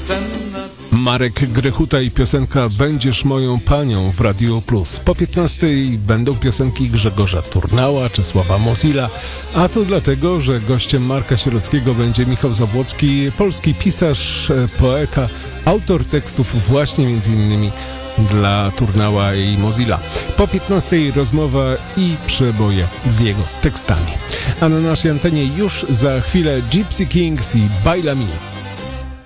Marek Grechuta i piosenka Będziesz moją panią w Radio Plus. Po 15:00 będą piosenki Grzegorza Turnała, Czesława Mozilla, a to dlatego, że gościem Marka Sierockiego będzie Michał Zabłocki, polski pisarz, poeta, autor tekstów właśnie m.in. dla Turnała i Mozilla. Po 15:00 rozmowa i przeboje z jego tekstami. A na naszej antenie już za chwilę Gypsy Kings i Baila Mi.